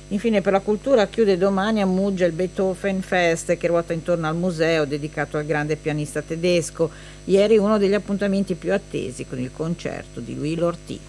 Infine per la cultura chiude domani a Muggia il Beethoven Fest, che ruota intorno al museo dedicato al grande pianista tedesco. Ieri uno degli appuntamenti più attesi con il concerto di Louis Lortie.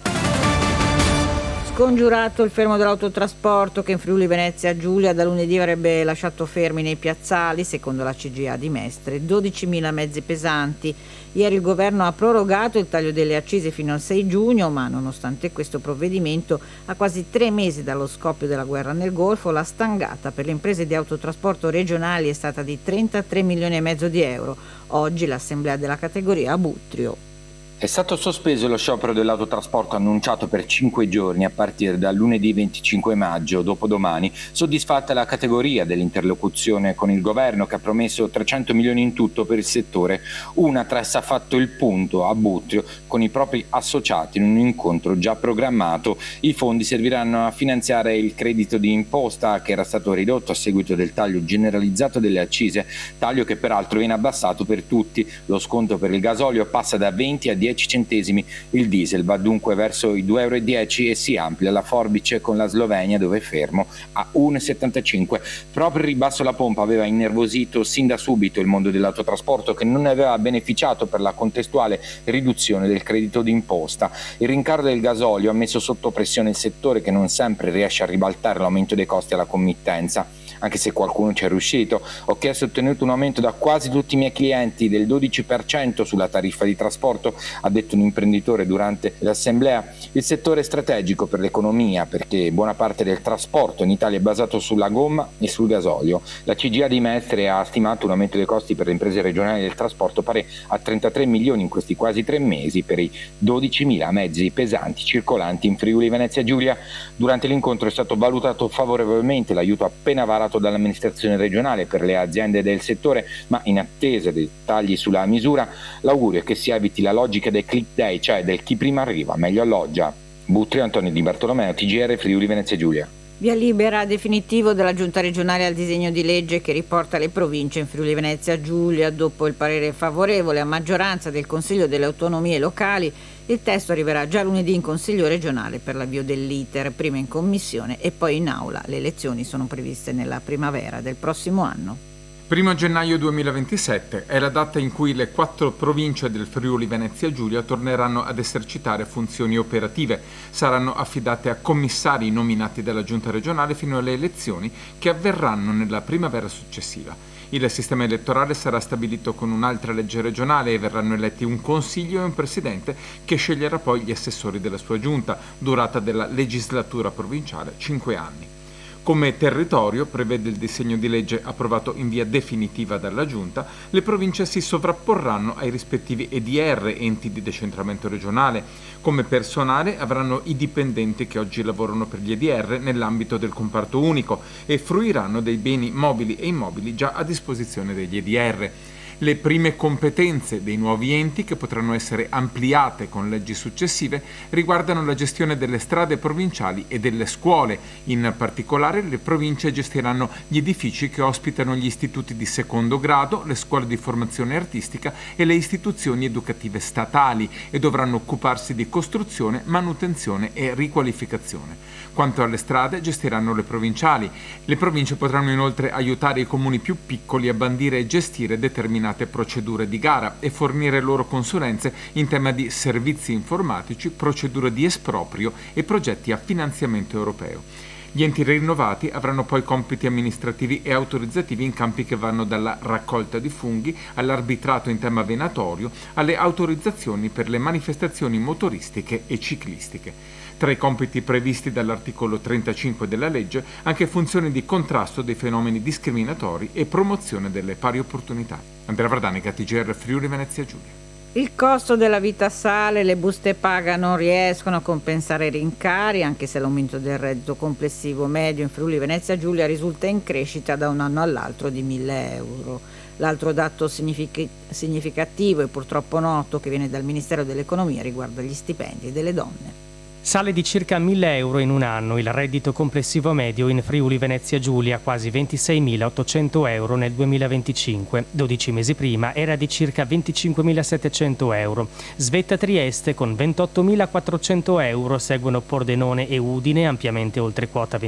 Scongiurato il fermo dell'autotrasporto che in Friuli Venezia Giulia da lunedì avrebbe lasciato fermi nei piazzali, secondo la CGA di Mestre, 12.000 mezzi pesanti. Ieri il governo ha prorogato il taglio delle accise fino al 6 giugno, ma nonostante questo provvedimento, a quasi 3 mesi dallo scoppio della guerra nel Golfo, la stangata per le imprese di autotrasporto regionali è stata di 33 milioni e mezzo di euro. Oggi l'assemblea della categoria a Butrio. È stato sospeso lo sciopero dell'autotrasporto annunciato per 5 giorni a partire dal lunedì 25 maggio, dopodomani, soddisfatta la categoria dell'interlocuzione con il governo che ha promesso 300 milioni in tutto per il settore. Unatres ha fatto il punto a Butrio con i propri associati in un incontro già programmato. I fondi serviranno a finanziare il credito di imposta che era stato ridotto a seguito del taglio generalizzato delle accise, taglio che peraltro viene abbassato per tutti. Lo sconto per il gasolio passa da 20 a 10 centesimi, il diesel va dunque verso i 2,10 euro e si amplia la forbice con la Slovenia dove è fermo a 1,75. Proprio il ribasso alla pompa aveva innervosito sin da subito il mondo dell'autotrasporto che non ne aveva beneficiato per la contestuale riduzione del credito d'imposta. Il rincaro del gasolio ha messo sotto pressione il settore che non sempre riesce a ribaltare l'aumento dei costi alla committenza. Anche se qualcuno ci è riuscito, ho chiesto e ottenuto un aumento da quasi tutti i miei clienti del 12% sulla tariffa di trasporto, ha detto un imprenditore durante l'assemblea. Il settore è strategico per l'economia perché buona parte del trasporto in Italia è basato sulla gomma e sul gasolio. La CGA di Mestre ha stimato un aumento dei costi per le imprese regionali del trasporto pari a 33 milioni in questi quasi 3 mesi per i 12.000 mezzi pesanti circolanti in Friuli Venezia Giulia. Durante l'incontro è stato valutato favorevolmente l'aiuto appena varato dall'amministrazione regionale per le aziende del settore, ma in attesa dei dettagli sulla misura l'augurio è che si eviti la logica del click day, cioè del chi prima arriva meglio alloggia. Butrio, Antonio Di Bartolomeo, TGR Friuli Venezia Giulia. Via libera definitivo della Giunta regionale al disegno di legge che riporta le province in Friuli Venezia Giulia. Dopo il parere favorevole a maggioranza del Consiglio delle Autonomie Locali, il testo arriverà già lunedì in Consiglio regionale per l'avvio dell'iter, prima in commissione e poi in aula. Le elezioni sono previste nella primavera del prossimo anno. 1 gennaio 2027 è la data in cui le 4 province del Friuli Venezia Giulia torneranno ad esercitare funzioni operative. Saranno affidate a commissari nominati dalla Giunta regionale fino alle elezioni che avverranno nella primavera successiva. Il sistema elettorale sarà stabilito con un'altra legge regionale e verranno eletti un consiglio e un presidente che sceglierà poi gli assessori della sua giunta, durata della legislatura provinciale 5 anni. Come territorio, prevede il disegno di legge approvato in via definitiva dalla Giunta, le province si sovrapporranno ai rispettivi EDR, enti di decentramento regionale. Come personale avranno i dipendenti che oggi lavorano per gli EDR nell'ambito del comparto unico e fruiranno dei beni mobili e immobili già a disposizione degli EDR. Le prime competenze dei nuovi enti, che potranno essere ampliate con leggi successive, riguardano la gestione delle strade provinciali e delle scuole. In particolare, le province gestiranno gli edifici che ospitano gli istituti di secondo grado, le scuole di formazione artistica e le istituzioni educative statali e dovranno occuparsi di costruzione, manutenzione e riqualificazione. Quanto alle strade, gestiranno le provinciali. Le province potranno inoltre aiutare i comuni più piccoli a bandire e gestire determinate procedure di gara e fornire loro consulenze in tema di servizi informatici, procedure di esproprio e progetti a finanziamento europeo. Gli enti rinnovati avranno poi compiti amministrativi e autorizzativi in campi che vanno dalla raccolta di funghi all'arbitrato in tema venatorio, alle autorizzazioni per le manifestazioni motoristiche e ciclistiche. Tra i compiti previsti dall'articolo 35 della legge, anche funzioni di contrasto dei fenomeni discriminatori e promozione delle pari opportunità. Andrea Vardanica, TGR Friuli Venezia Giulia. Il costo della vita sale, le buste paga non riescono a compensare i rincari, anche se l'aumento del reddito complessivo medio in Friuli Venezia Giulia risulta in crescita da un anno all'altro di 1.000 euro. L'altro dato significativo e purtroppo noto che viene dal Ministero dell'Economia riguarda gli stipendi delle donne. Sale di circa 1.000 euro in un anno il reddito complessivo medio in Friuli Venezia Giulia, quasi 26.800 euro nel 2025. 12 mesi prima era di circa 25.700 euro. Svetta Trieste con 28.400 euro, seguono Pordenone e Udine ampiamente oltre quota